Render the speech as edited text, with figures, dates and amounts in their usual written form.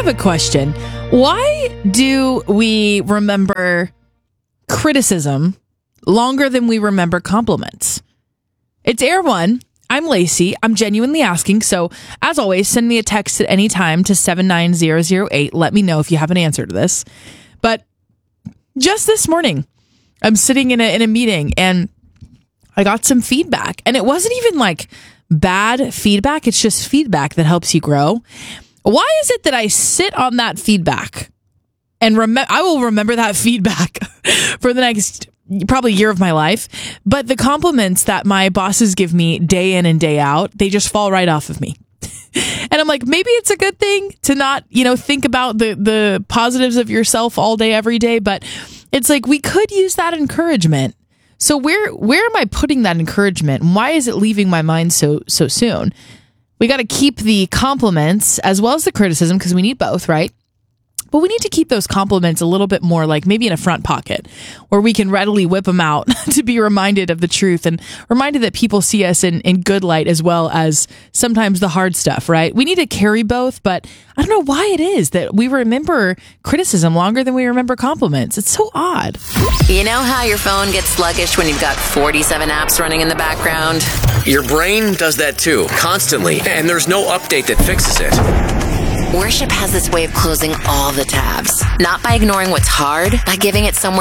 have a question. Why do we remember criticism longer than we remember compliments? It's Air One. I'm Lacey. I'm genuinely asking. So, as always, send me a text at any time to 79008. Let me know if you have an answer to this. But just this morning, I'm sitting in a meeting and I got some feedback. And it wasn't even like bad feedback. It's just feedback that helps you grow. Why is it that I sit on that feedback and I will remember that feedback for the next probably year of my life, but the compliments that my bosses give me day in and day out, they just fall right off of me. And I'm like, maybe it's a good thing to not, think about the positives of yourself all day, every day, but it's like we could use that encouragement. So where am I putting that encouragement? And why is it leaving my mind so soon? We got to keep the compliments as well as the criticism because we need both, right? But we need to keep those compliments a little bit more like maybe in a front pocket where we can readily whip them out to be reminded of the truth and reminded that people see us in good light as well as sometimes the hard stuff, right? We need to carry both, but I don't know why it is that we remember criticism longer than we remember compliments. It's so odd. You know how your phone gets sluggish when you've got 47 apps running in the background? Your brain does that too, constantly, and there's no update that fixes it. Worship has this way of closing all the tabs. Not by ignoring what's hard, by giving it somewhere